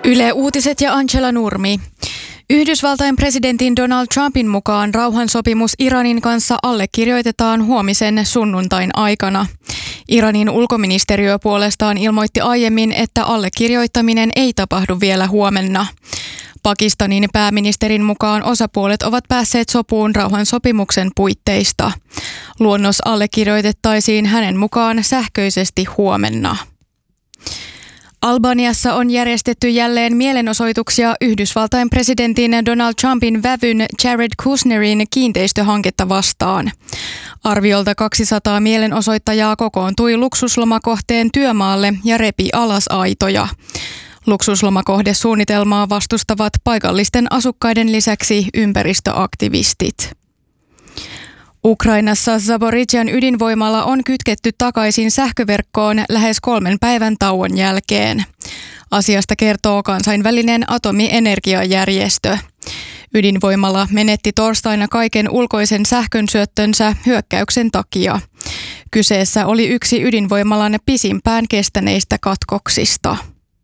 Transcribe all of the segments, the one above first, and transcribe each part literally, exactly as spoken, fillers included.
Yle Uutiset ja Angela Nurmi. Yhdysvaltain presidentin Donald Trumpin mukaan rauhansopimus Iranin kanssa allekirjoitetaan huomisen sunnuntain aikana. Iranin ulkoministeriö puolestaan ilmoitti aiemmin, että allekirjoittaminen ei tapahdu vielä huomenna. Pakistanin pääministerin mukaan osapuolet ovat päässeet sopuun rauhansopimuksen puitteista. Luonnos allekirjoitettaisiin hänen mukaan sähköisesti huomenna. Albaniassa on järjestetty jälleen mielenosoituksia Yhdysvaltain presidentin Donald Trumpin vävyn Jared Kushnerin kiinteistöhanketta vastaan. Arviolta kaksisataa mielenosoittajaa kokoontui luksuslomakohteen työmaalle ja repi alas aitoja. Luksuslomakohdesuunnitelmaa vastustavat paikallisten asukkaiden lisäksi ympäristöaktivistit. Ukrainassa Zaporizhian ydinvoimala on kytketty takaisin sähköverkkoon lähes kolmen päivän tauon jälkeen. Asiasta kertoo kansainvälinen atomienergiajärjestö. Ydinvoimala menetti torstaina kaiken ulkoisen sähkönsyöttönsä hyökkäyksen takia. Kyseessä oli yksi ydinvoimalan pisimpään kestäneistä katkoksista.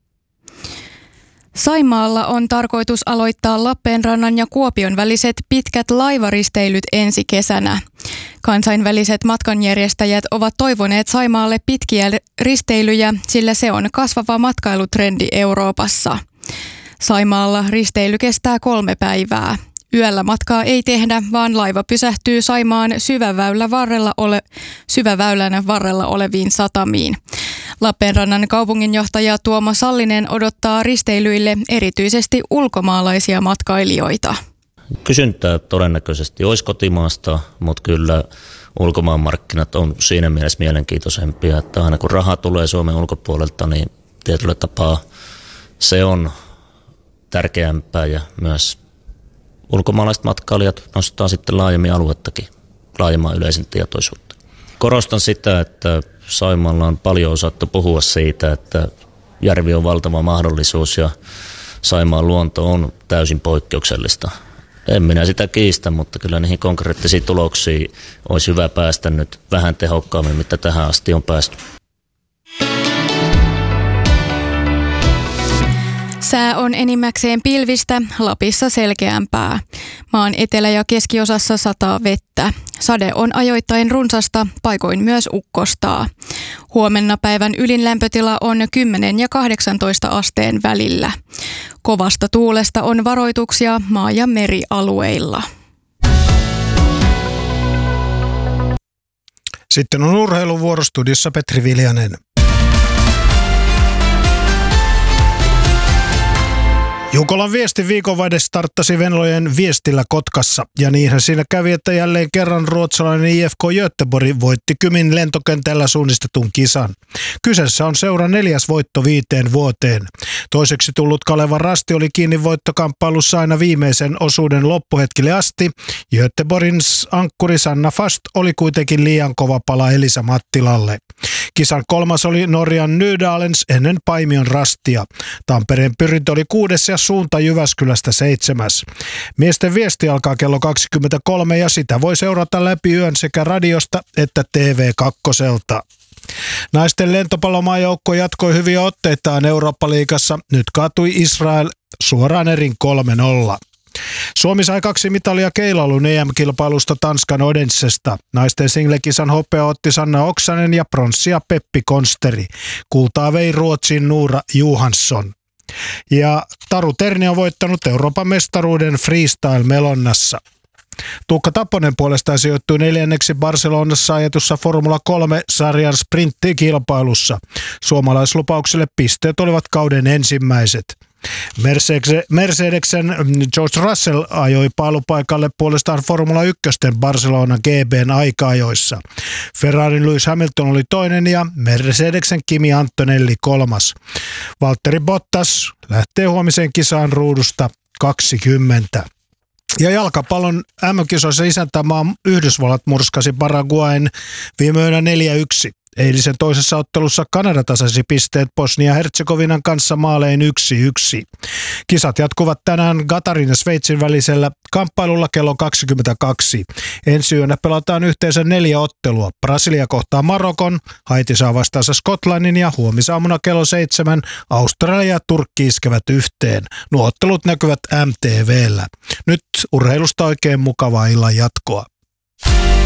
Saimaalla on tarkoitus aloittaa Lappeenrannan ja Kuopion väliset pitkät laivaristeilyt ensi kesänä. Kansainväliset matkanjärjestäjät ovat toivoneet Saimaalle pitkiä risteilyjä, sillä se on kasvava matkailutrendi Euroopassa. Saimaalla risteily kestää kolme päivää. Yöllä matkaa ei tehdä, vaan laiva pysähtyy Saimaan syväväylän varrella, ole, syväväylän varrella oleviin satamiin. Lappeenrannan kaupunginjohtaja Tuomo Sallinen odottaa risteilyille erityisesti ulkomaalaisia matkailijoita. Kysyntää todennäköisesti olisi kotimaasta, mutta kyllä ulkomaanmarkkinat on siinä mielessä mielenkiintoisempia, että aina kun raha tulee Suomen ulkopuolelta, niin tietyllä tapaa se on tärkeämpää ja myös ulkomaalaiset matkailijat nostaa sitten laajemmin aluettakin, laajemman yleisen tietoisuutta. Korostan sitä, että Saimaalla on paljon osattu puhua siitä, että järvi on valtava mahdollisuus ja Saimaan luonto on täysin poikkeuksellista. En minä sitä kiistä, mutta kyllä niihin konkreettisiin tuloksiin olisi hyvä päästä nyt vähän tehokkaammin, mitä tähän asti on päästy. Sää on enimmäkseen pilvistä, Lapissa selkeämpää. Maan etelä- ja keskiosassa sataa vettä. Sade on ajoittain runsasta, paikoin myös ukkostaa. Huomenna päivän ylin lämpötila on kymmenen ja kahdeksantoista asteen välillä. Kovasta tuulesta on varoituksia maa- ja merialueilla. Sitten on urheiluvuorostudiossa Petri Viljanen. Jukolan viesti viikonvaihde starttasi Venlojen viestillä Kotkassa, ja niinhän siinä kävi, että jälleen kerran ruotsalainen I F K Göteborg voitti Kymin lentokentällä suunnistetun kisan. Kyseessä on seuran neljäs voitto viiteen vuoteen. Toiseksi tullut Kaleva Rasti oli kiinni voittokamppailussa aina viimeisen osuuden loppuhetkille asti. Göteborgin ankkuri Sanna Fast oli kuitenkin liian kova pala Elisa Mattilalle. Kisan kolmas oli Norjan Nydalens ennen Paimion Rastia. Tampereen Pyrintö oli kuudes ja suunta Jyväskylästä seitsemäs. Miesten viesti alkaa kello kaksikymmentäkolme ja sitä voi seurata läpi yön sekä radiosta että T V kakkoselta. Naisten lentopallomaajoukko jatkoi hyviä otteitaan Eurooppa-liigassa. Nyt kaatui Israel suoraan erin kolme nolla. Suomi sai kaksi mitalia keilailun E M-kilpailusta Tanskan Odensesta. Naisten singlekisan hopea otti Sanna Oksanen ja pronssia Peppi Konsteri. Kultaa vei Ruotsin Nuura Johansson. Ja Taru Terni on voittanut Euroopan mestaruuden freestyle-melonnassa. Tuukka Taponen puolestaan sijoittui neljänneksi Barcelonassa ajetussa Formula kolme-sarjan sprinttikilpailussa. Suomalaislupaukselle pisteet olivat kauden ensimmäiset. Mercedeksen George Russell ajoi paalupaikalle puolestaan Formula yksi Barcelona G B:n aika-ajoissa. Ferrarin Lewis Hamilton oli toinen ja Mercedeksen Kimi Antonelli kolmas. Valtteri Bottas lähtee huomiseen kisaan ruudusta kaksikymmentä. Ja jalkapallon M M-kisoissa isäntämaa Yhdysvallat murskasi Paraguayn viime yönä neljä yksi. Eilisen toisessa ottelussa Kanada tasasi pisteet Bosnia-Herzegovinan kanssa maalein yksi yksi. Kisat jatkuvat tänään Qatarin ja Sveitsin välisellä kamppailulla kello kaksikymmentäkaksi. Ensi yönä pelataan yhteensä neljä ottelua. Brasilia kohtaa Marokon, Haiti saa vastaansa Skotlannin ja huomisaamuna kello seitsemän Australia ja Turkki iskevät yhteen. Nuo ottelut näkyvät M T V:llä. Nyt urheilusta oikein mukavaa illan jatkoa.